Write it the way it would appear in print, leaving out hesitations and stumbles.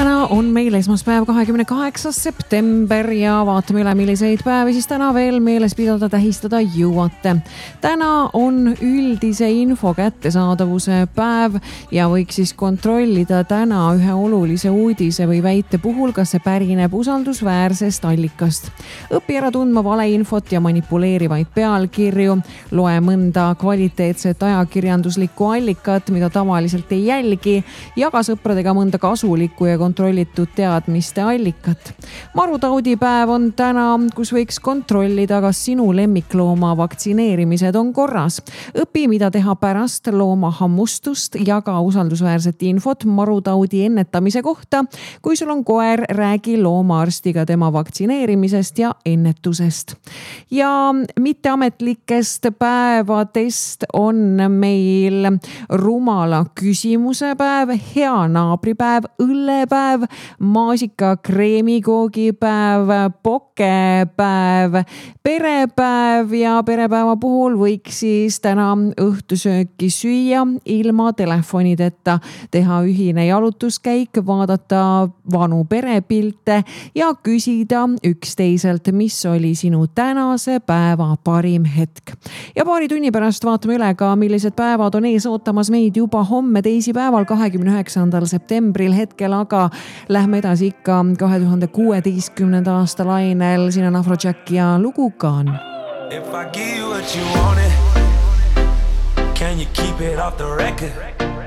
Täna on meil esmaspäev 28. september ja vaatame üle, milliseid päevi siis täna veel meeles pidada, tähistada jõuate. Täna on üldise info kättesaadavuse päev ja võiks siis kontrollida täna ühe olulise uudise või väite puhul, kas see pärineb usaldusväärsest allikast. Õpi ära tundma valeinfot ja manipuleerivaid pealkirju, loe mõnda kvaliteetset ajakirjanduslikku allikat, mida tavaliselt ei jälgi, jaga sõpradega mõnda kasulikku ja kontrollitud teadmiste allikat. Marutaudipäev on täna, kus võiks kontrollida, kas sinu lemmiklooma vaktsineerimised on korras. Õpi, mida teha pärast looma hammustust, jaga usaldusväärset infot marutaudi ennetamise kohta. Kui sul on koer, räägi loomaarstiga tema vaktsineerimisest ja ennetusest. Ja mitteametlikest päevadest on meil rumala küsimuse päev, hea naabripäev, õllepäev, maasika kreemikoogipäev, pokepäev, perepäev ja perepäeva puhul võiks siis täna õhtusööki süüa ilma telefonideta, teha ühine jalutuskäik, vaadata vanu perepilte ja küsida üksteiselt, mis oli sinu tänase päeva parim hetk. Ja paari tunni pärast vaatame üle ka, millised päevad on ees ootamas meid juba homme teisipäeval 29. septembril hetkel, aga lähme edasi ikka 2016. aasta lainel. Siin on Afrojack ja lugu Gone. If I give you what you wanted, can you keep it off the record?